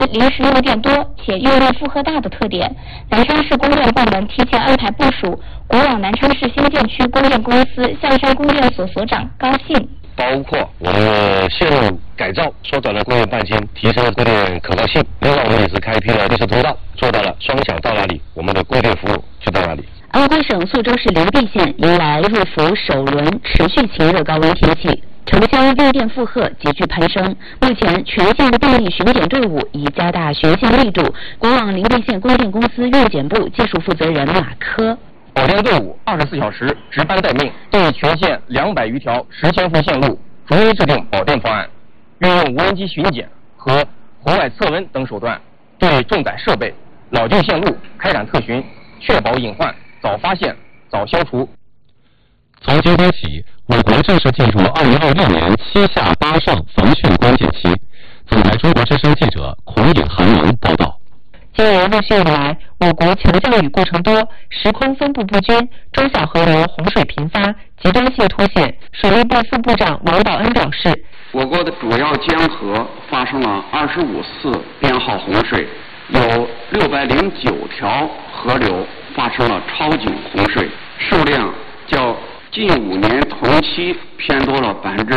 临时用电多且用电负荷大的特点，南昌市供电部门提前安排部署国网南昌市新建区供电公司象山供电所所长高信。 包括我们线路改造，缩短了供电半径，提升了供电可靠性。另外，我们也是开辟了绿色通道，做到了双响到哪里，我们的供电服务就到哪里。 安徽省宿州市灵璧县迎来入伏首轮持续晴热高温天气，城乡用电负荷急剧攀升。目前，全县的电力巡检队伍已加大巡线力度。国网灵璧县供电公司用检部技术负责人马科。 保电队伍24小时值班待命，对全县200余条10千伏线路逐一制定保电方案，运用无人机巡检和红外测温等手段，对重载设备、老旧线路开展特巡，确保隐患早发现、早消除。 从今天起，我国正式进入2026年7下8上防汛关键期。总台中国之声记者孔颖韩文报道。 今年陆续以来，我国强降雨过程多，时空分布不均，中小河流洪水频发，极端性凸显。水利部副部长王宝恩表示， 我国的主要江河发生了25次编号洪水，有609条河流发生了超警洪水，数量较近5年同期偏多了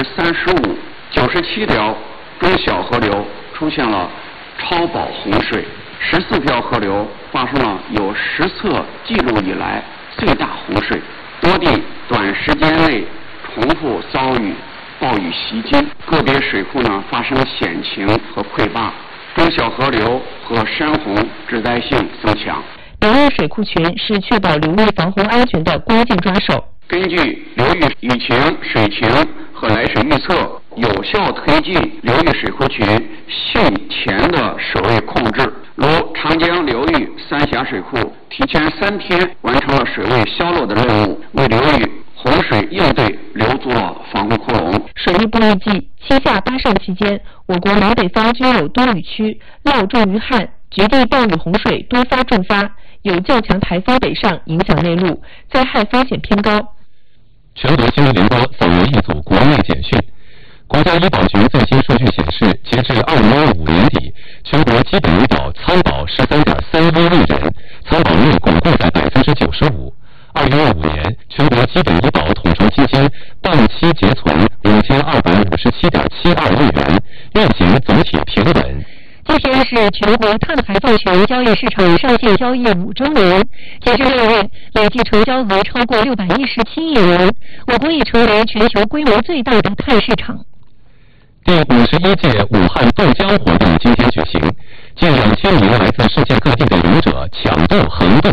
35%。97条中小河流出现了超保洪水，14条河流发生了有实测记录以来最大洪水，多地短时间内重复遭遇暴雨袭击，个别水库发生险情和溃坝，中小河流和山洪致灾性增强。 流域水库群是确保流域防洪安全的关键抓手。 根据流域雨情、水情和来水预测，有效推进流域水库群汛前的水位控制。如长江流域三峡水库提前3天完成了水位消落的任务，为流域洪水应对留足了防护库笼。 水利部预计7下8上期间，我国南北方均有多雨区，涝重于旱，局地暴雨洪水多发重发，有较强台风北上影响内陆，灾害风险偏高。 全国新闻联播扫描一组国内简讯。国家医保局最新数据显示，截至2025年底，全国基本医保参保13.31亿人，参保率巩固在95%。2025年，全国基本医保统筹基金当期结存5257.72亿元，运行总体平稳。 今天是全国碳排放权交易市场上线交易5周年，截至6月，累计成交额超过617亿元，我国已成为全球规模最大的碳市场。 第51届武汉渡江活动今天举行，近2000名来自世界各地的勇者抢渡横渡